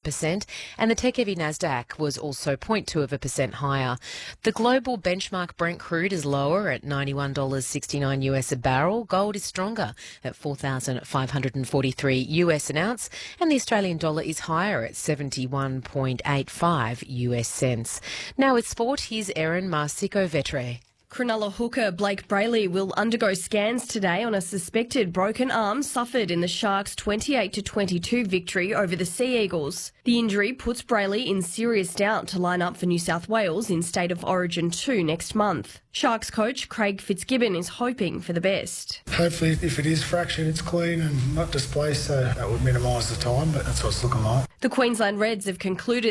0.5%, and the tech-heavy Nasdaq was also 0.2% higher. The global benchmark Brent crude is lower at $91.69 US a barrel. Gold is stronger at $4,543 US an ounce, and the Australian dollar is higher at 71.85 US cents. Now with sport, here's Erin Marsico-Vetre. Cronulla hooker Blake Brayley will undergo scans today on a suspected broken arm suffered in the Sharks' 28-22 victory over the Sea Eagles. The injury puts Brayley in serious doubt to line up for New South Wales in State of Origin 2 next month. Sharks coach Craig Fitzgibbon is hoping for the best. Hopefully, if it is fractured, it's clean and not displaced, so that would minimise the time, but that's what it's looking like. The Queensland Reds have concluded